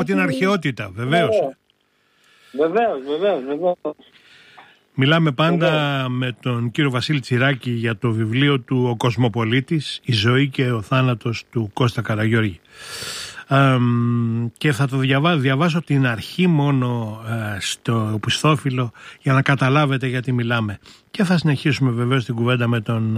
από την αρχαιότητα, βεβαίως. Βεβαίως. Μιλάμε πάντα με τον κύριο Βασίλη Τσιράκη για το βιβλίο του «Ο Κοσμοπολίτης, η ζωή και ο θάνατος» του Κώστα Καραγιώργη. Και θα το διαβάσω την αρχή μόνο στο οπισθόφυλλο για να καταλάβετε γιατί μιλάμε. Και θα συνεχίσουμε βεβαίως την κουβέντα με τον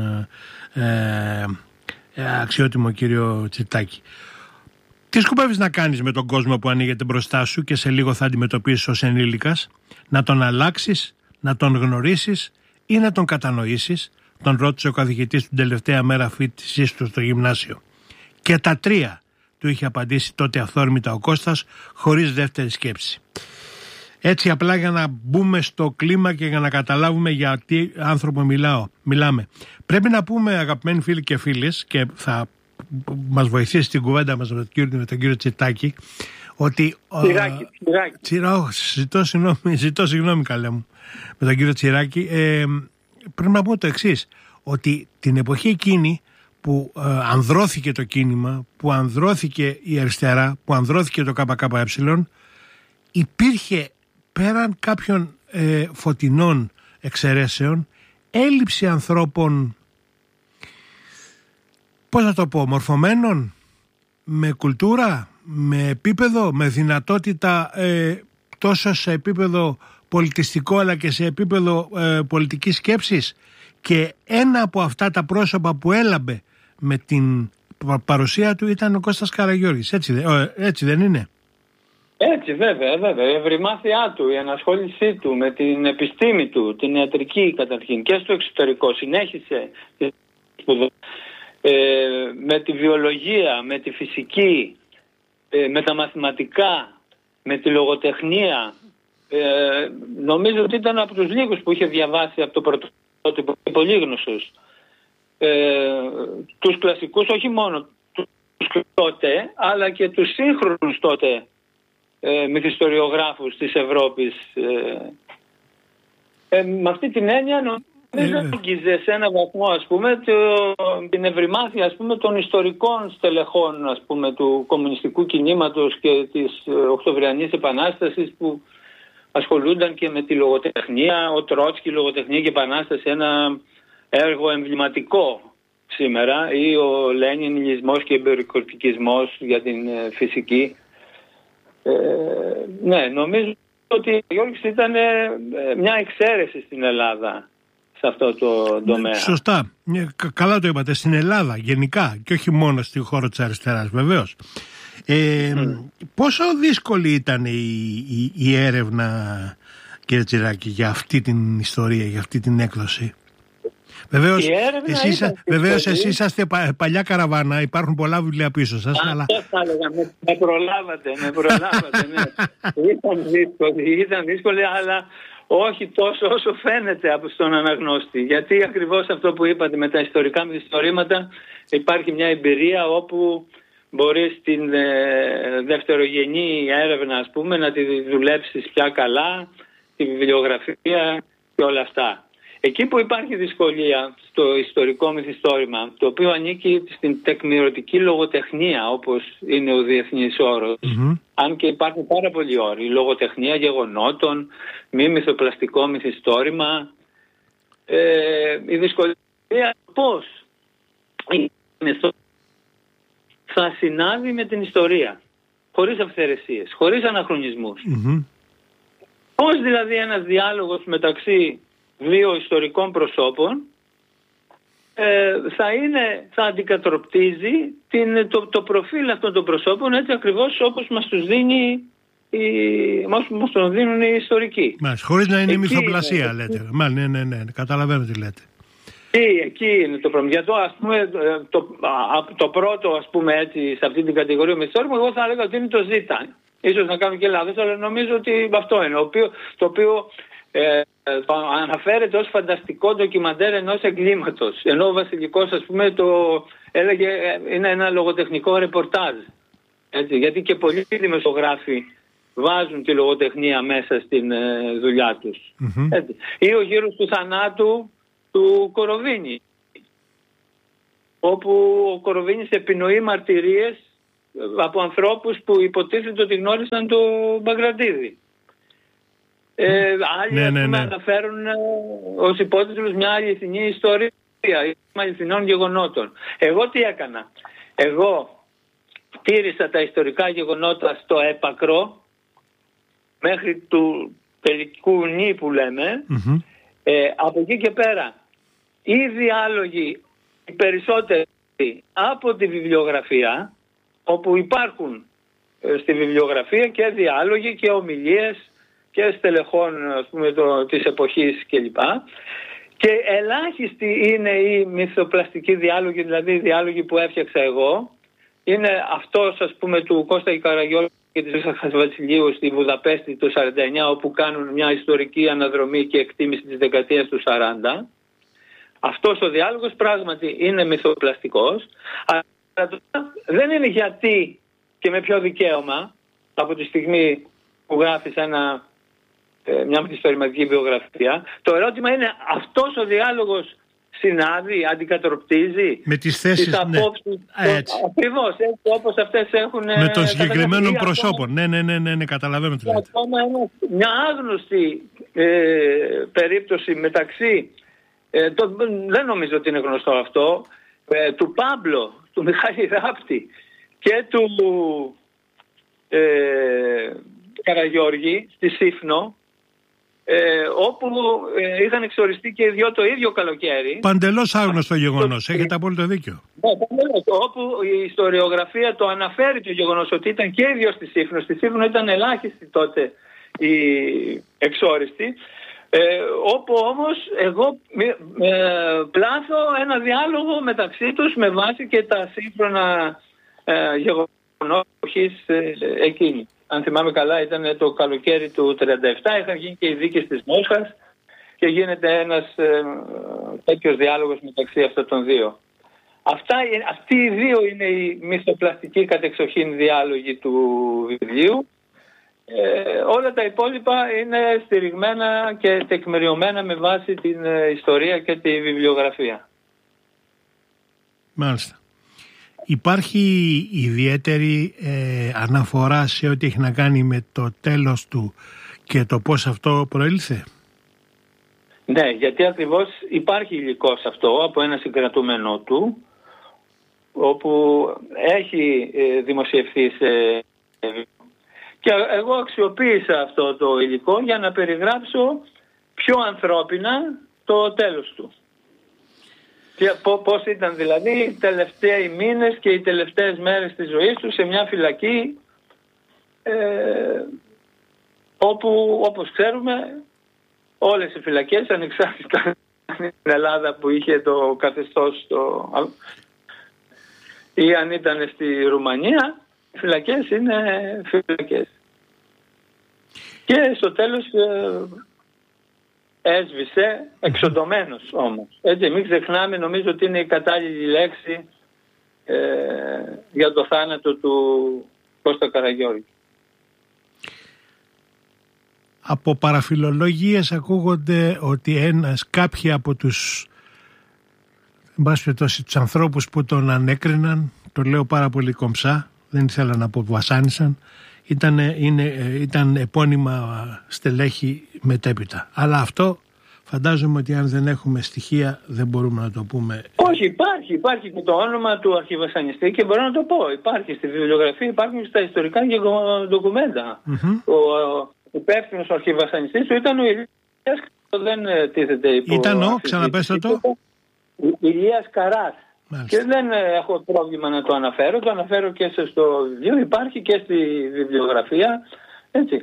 αξιότιμο κύριο Τσιτάκη. Τι σκοπεύεις να κάνεις με τον κόσμο που ανοίγεται μπροστά σου και σε λίγο θα αντιμετωπίσεις ως ενήλικας? Να τον αλλάξεις, να τον γνωρίσεις ή να τον κατανοήσεις? Τον ρώτησε ο καθηγητής την τελευταία μέρα φοιτησής του στο γυμνάσιο. Και τα τρία, του είχε απαντήσει τότε αυθόρμητα ο Κώστας, χωρίς δεύτερη σκέψη. Έτσι απλά για να μπούμε στο κλίμα και για να καταλάβουμε για τι άνθρωπο μιλάμε. Πρέπει να πούμε, αγαπημένοι φίλοι και φίλες, και θα μας βοηθήσει την κουβέντα μας με τον κύριο Τσιτάκη, ότι ζητώ συγγνώμη καλέ μου, με τον κύριο Τσιράκη, πρέπει να πούμε το εξής, ότι την εποχή εκείνη που ανδρώθηκε το κίνημα, που ανδρώθηκε η αριστερά, που ανδρώθηκε το ΚΚΕ, υπήρχε πέραν κάποιων φωτεινών εξαιρέσεων έλλειψη ανθρώπων, πώς να το πω, μορφωμένων, με κουλτούρα, με επίπεδο, με δυνατότητα τόσο σε επίπεδο πολιτιστικό αλλά και σε επίπεδο πολιτικής σκέψης. Και ένα από αυτά τα πρόσωπα που έλαμπε με την παρουσία του ήταν ο Κώστας Καραγιώργης. Έτσι δεν είναι? Έτσι, βέβαια. Η ευρυμάθειά του, η ενασχόλησή του με την επιστήμη του, την ιατρική καταρχήν και στο εξωτερικό, συνέχισε με τη βιολογία, με τη φυσική, με τα μαθηματικά, με τη λογοτεχνία. Νομίζω ότι ήταν από τους λίγους που είχε διαβάσει από το πρωτότυπο, πολύ γνωστός, τους κλασικούς, όχι μόνο τους τότε, αλλά και τους σύγχρονους τότε μυθιστοριογράφους της Ευρώπης. Με αυτή την έννοια νομίζω άγγιζε σε έναν βαθμό, ας πούμε, την ευρυμάθεια, ας πούμε, των ιστορικών στελεχών, ας πούμε, του κομμουνιστικού κινήματος και της Οκτωβριανής Επανάστασης, που ασχολούνταν και με τη λογοτεχνία. Ο Τρότσκι, λογοτεχνία και επανάσταση, ένα έργο εμβληματικό σήμερα, ή ο Λένιν, ηλισμός και εμπειροκορτικισμός για την φυσική. Ναι, νομίζω ότι ο Γιώργης ήταν μια εξαίρεση στην Ελλάδα σε αυτό το τομέα. Σωστά. Καλά το είπατε. Στην Ελλάδα γενικά και όχι μόνο στη χώρα της αριστεράς, βεβαίως. Πόσο δύσκολη ήταν η έρευνα, κύριε Τσιράκη, για αυτή την ιστορία, για αυτή την έκδοση? Βεβαίως εσείς είσαστε παλιά καραβάνα, υπάρχουν πολλά βιβλία πίσω σας. Αλλά... θα έλεγα, με προλάβατε, ναι. Ήταν δύσκολη, αλλά όχι τόσο όσο φαίνεται από στον αναγνώστη. Γιατί ακριβώς αυτό που είπατε με τα ιστορικά μυθιστορήματα, υπάρχει μια εμπειρία όπου μπορείς την δευτερογενή έρευνα, ας πούμε, να τη δουλέψεις πια καλά, τη βιβλιογραφία και όλα αυτά. Εκεί που υπάρχει δυσκολία στο ιστορικό μυθιστόρημα, το οποίο ανήκει στην τεκμηρωτική λογοτεχνία, όπως είναι ο διεθνής όρος, αν και υπάρχουν πάρα πολλοί όροι, λογοτεχνία γεγονότων, μη μυθοπλαστικό μυθιστόρημα, η δυσκολία πώς θα συνάδει με την ιστορία, χωρίς αυθαιρεσίες, χωρίς αναχρονισμούς. Πώς δηλαδή ένας διάλογος μεταξύ δύο ιστορικών προσώπων θα αντικατοπτρίζει το προφίλ αυτών των προσώπων, έτσι ακριβώς όπως μας τους δίνουν οι ιστορικοί. Χωρίς να είναι μυθοπλασία, λέτε. Ναι, καταλαβαίνω τι λέτε. Εκεί είναι το πρόβλημα. Γιατί ας πούμε, το πρώτο, ας πούμε, έτσι, σε αυτή την κατηγορία μυθιστόρημα, εγώ θα έλεγα ότι είναι το Ζήτα. Ίσως να κάνω και λάθος, αλλά νομίζω ότι αυτό είναι. Το οποίο αναφέρεται ως φανταστικό ντοκιμαντέρ ενός εγκλήματος. Ενώ ο Βασιλικός, ας πούμε, το έλεγε είναι ένα λογοτεχνικό ρεπορτάζ. Έτσι, γιατί και πολλοί δημοσιογράφοι βάζουν τη λογοτεχνία μέσα στην δουλειά τους. Έτσι. Ή ο γύρος του θανάτου του Κοροβίνη, όπου ο Κοροβίνης επινοεί μαρτυρίες από ανθρώπους που υποτίθεται ότι γνώρισαν το Μπαγκραντίδη. Άλλοι αναφέρουν ως υπότιτλους μια αληθινή ιστορία αληθινών γεγονότων. Εγώ τι έκανα? Εγώ τήρησα τα ιστορικά γεγονότα στο έπακρο μέχρι του τελικού νη που λέμε. Από εκεί και πέρα οι διάλογοι οι περισσότεροι από τη βιβλιογραφία, όπου υπάρχουν στη βιβλιογραφία και διάλογοι και ομιλίες και στελεχών, ας πούμε, της εποχής κλπ. Και ελάχιστοι είναι οι μυθοπλαστικοί διάλογοι, δηλαδή οι διάλογοι που έφτιαξα εγώ. Είναι αυτός, ας πούμε, του Κώστα Καραγιώργη και της Χατζηβασιλείου στη Βουδαπέστη το 1949, όπου κάνουν μια ιστορική αναδρομή και εκτίμηση της δεκαετίας του 40. Αυτός ο διάλογος πράγματι είναι μυθοπλαστικός, αλλά δεν είναι γιατί και με ποιο δικαίωμα από τη στιγμή που γράφεις μια μυθιστορηματική βιογραφία. Το ερώτημα είναι, αυτός ο διάλογος συνάδει, αντικατοπτρίζει με τις θέσεις, απόψεις, ακριβώς έτσι όπως αυτές έχουν με των συγκεκριμένων προσώπων. Ναι, καταλαβαίνω τι λέτε. Ακόμα μια άγνωστη περίπτωση μεταξύ δεν νομίζω ότι είναι γνωστό αυτό, του Πάμπλο, του Μιχάλη Ράπτη και του Καραγιώργη στη Σύφνο, όπου είχαν εξοριστεί και οι δυο το ίδιο καλοκαίρι. Παντελώς άγνωστο γεγονός, έχετε απόλυτο δίκιο. Όπου η ιστοριογραφία το αναφέρει το γεγονός ότι ήταν και οι δυο στη Σύφνο. Στη Σύφνο ήταν ελάχιστοι τότε οι εξόριστοι. Όπου όμως εγώ πλάθω ένα διάλογο μεταξύ τους με βάση και τα σύγχρονα γεγονότα εκείνη. Αν θυμάμαι καλά, ήταν το καλοκαίρι του 1937, είχαν γίνει και οι δίκες της Μόσχας και γίνεται ένας τέτοιος διάλογος μεταξύ αυτών των δύο. Αυτοί οι δύο είναι οι μυθοπλαστικοί κατεξοχήν διάλογοι του βιβλίου. Όλα τα υπόλοιπα είναι στηριγμένα και τεκμηριωμένα με βάση την ιστορία και τη βιβλιογραφία. Μάλιστα. Υπάρχει ιδιαίτερη αναφορά σε ό,τι έχει να κάνει με το τέλος του και το πώς αυτό προήλθε? Ναι, γιατί ακριβώς υπάρχει υλικό σε αυτό από ένα συγκρατούμενό του, όπου έχει δημοσιευθεί και εγώ αξιοποίησα αυτό το υλικό για να περιγράψω πιο ανθρώπινα το τέλος του. Πώς ήταν δηλαδή οι τελευταίοι μήνες και οι τελευταίες μέρες της ζωής του σε μια φυλακή όπου, όπως ξέρουμε, όλες οι φυλακές ανεξάρτητα στην Ελλάδα που είχε το καθεστώς ή αν ήταν στη Ρουμανία, οι φυλακές είναι φυλακές. Και στο τέλος έσβησε, εξοντωμένος όμως. Έτσι, μην ξεχνάμε, νομίζω ότι είναι η κατάλληλη λέξη για το θάνατο του Κώστα Καραγιώργη. Από παραφιλολογίες ακούγονται ότι κάποιοι από τους τους ανθρώπους που τον ανέκριναν, το λέω πάρα πολύ κομψά, δεν ήθελα να πω βασάνισαν, ήταν επώνυμα στελέχη μετέπειτα. Αλλά αυτό φαντάζομαι ότι αν δεν έχουμε στοιχεία δεν μπορούμε να το πούμε. Όχι, υπάρχει και το όνομα του αρχιβασανιστή και μπορώ να το πω. Υπάρχει στη βιβλιογραφία, υπάρχουν στα ιστορικά ντοκουμέντα. Ο υπεύθυνος αρχιβασανιστής του ήταν ο Ηλίας, δεν τίθεται υπό. Ήταν ξαναπέστε το. Ηλίας Καράς. Μάλιστα. Και δεν έχω πρόβλημα να το αναφέρω. Το αναφέρω και στο βιβλίο. Υπάρχει και στη βιβλιογραφία. Έτσι.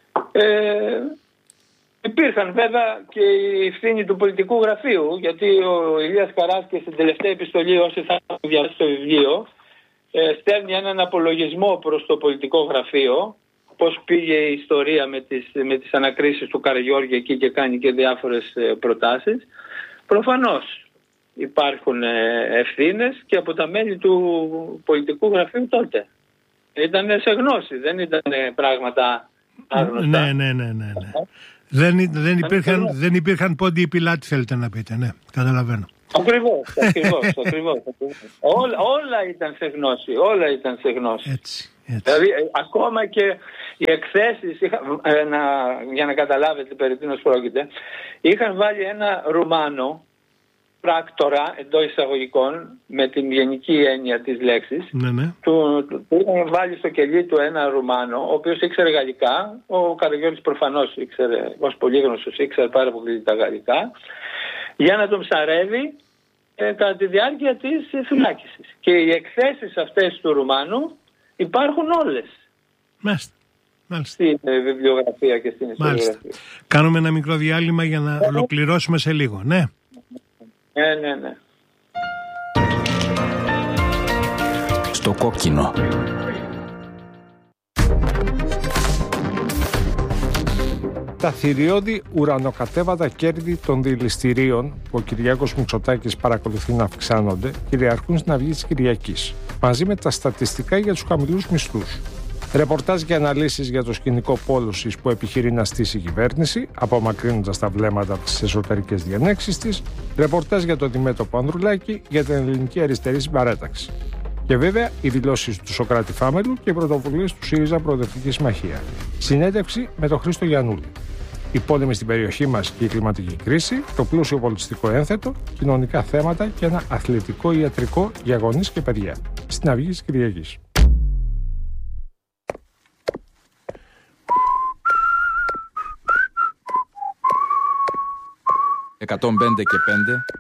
Υπήρχαν βέβαια και η ευθύνη του πολιτικού γραφείου, γιατί ο Ηλίας Καράς και στην τελευταία επιστολή, όσοι θα διαβάσει το βιβλίο, στέλνει έναν απολογισμό προς το πολιτικό γραφείο, πώς πήγε η ιστορία με τις ανακρίσεις του Καραγιώργη εκεί και κάνει και διάφορες προτάσεις. Προφανώς υπάρχουν ευθύνες και από τα μέλη του πολιτικού γραφείου τότε. Ήταν σε γνώση, δεν ήταν πράγματα άγνωστα. Ναι. Δεν υπήρχαν πόντιοι πιλάτη, θέλετε να πείτε, ναι, καταλαβαίνω. Ακριβώς. Όλα ήταν σε γνώση. Έτσι. Δηλαδή ακόμα και οι εκθέσεις, για να καταλάβετε περί τίνος πρόκειται, είχαν βάλει ένα Ρουμάνο πράκτορα εντός εισαγωγικών, με την γενική έννοια της λέξης. Ναι. Του είχαν βάλει στο κελί του ένα Ρουμάνο, ο οποίος ήξερε γαλλικά. Ο Καραγιώργης προφανώς ήξερε, ως πολύγνωστος, ήξερε πάρα πολύ τα γαλλικά, για να τον ψαρεύει κατά τη διάρκεια της φυλάκισης. Και οι εκθέσεις αυτές του Ρουμάνου υπάρχουν όλες. Μάλιστα. Στην βιβλιογραφία και στην ιστοριογραφία. Κάνουμε ένα μικρό διάλειμμα για να ολοκληρώσουμε σε λίγο. Ναι. Ναι. Στο κόκκινο. Τα θηριώδη ουρανοκατέβατα κέρδη των δηληστηρίων που ο Κυριάκος Μητσοτάκης παρακολουθεί να αυξάνονται κυριαρχούν στην Αυγή της Κυριακής, μαζί με τα στατιστικά για τους χαμηλούς μισθούς. Ρεπορτάζ και αναλύσεις για το σκηνικό πόλωσης που επιχειρεί να στήσει η κυβέρνηση, απομακρύνοντας τα βλέμματα από τις εσωτερικές διενέξεις της. Ρεπορτάζ για το Δημέτωπο Ανδρουλάκη για την ελληνική αριστερή συμπαράταξη. Και βέβαια οι δηλώσεις του Σωκράτη Φάμελου και οι πρωτοβουλίες του ΣΥΡΙΖΑ Προοδευτική Συμμαχία. Συνέντευξη με τον Χρήστο Γιαννούλη. Οι πόλεμοι στην περιοχή μας και η κλιματική κρίση, το πλούσιο πολιτιστικό ένθετο, κοινωνικά θέματα και ένα αθλητικό ιατρικό για γονείς και παιδιά. Στην Αυγή της Κυριακής. 105 και 5